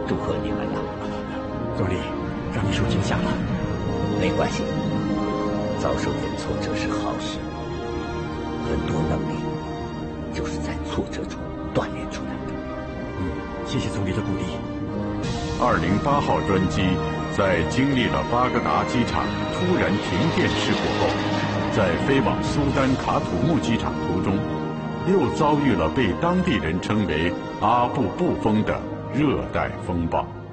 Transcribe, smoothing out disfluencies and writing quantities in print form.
祝贺你们了。 总理，让你受惊吓了。 没关系，遭受点挫折是好事。很多能力就是在挫折中锻炼出来的。 谢谢总理的鼓励。 208号专机在经历了巴格达机场突然停电事故后，在飞往苏丹卡土木机场途中，又遭遇了被当地人称为阿布布风的热带风暴。